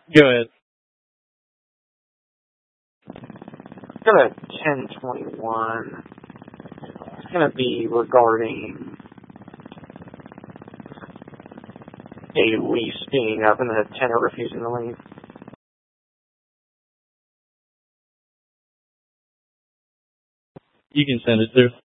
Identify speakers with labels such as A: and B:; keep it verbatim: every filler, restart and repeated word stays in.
A: Go ahead.
B: Go to ten twenty-one. It's going to be regarding a lease being up and the tenant refusing to leave.
A: You can send it to.